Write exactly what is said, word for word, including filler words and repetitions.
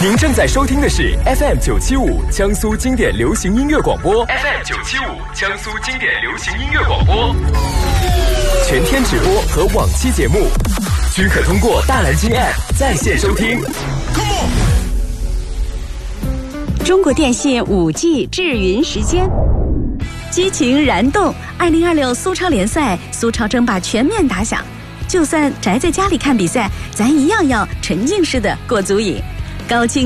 您正在收听的是 F M 九七五江苏经典流行音乐广播 ，F M 九七五江苏经典流行音乐广播，全天直播和往期节目均可通过大蓝鲸 App 在线收听。 中国电信五 G 智云时间，激情燃动！二零二六苏超联赛，苏超争霸全面打响。就算宅在家里看比赛，咱一样要沉浸式的过足瘾。高清